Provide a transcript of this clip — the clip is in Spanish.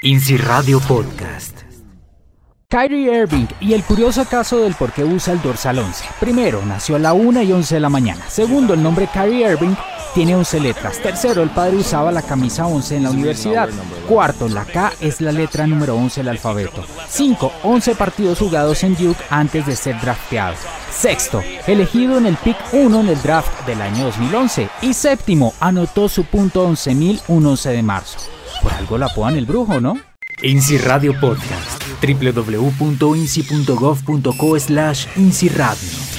INSI Radio Podcast. Kyrie Irving y el curioso caso del por qué usa el dorsal 11. Primero, nació a la 1:11 de la mañana. Segundo, el nombre Kyrie Irving tiene 11 letras. Tercero, el padre usaba la camisa 11 en la universidad. Cuarto, la K es la letra número 11 del alfabeto. 5. 11 partidos jugados en Duke antes de ser drafteado. Sexto, elegido en el pick 1 en el draft del año 2011. Y séptimo, anotó su punto 11.000 un 11 de marzo. Por algo la apodan el brujo, ¿no? INSI Radio Podcast. www.insi.gov.co/INSI Radio.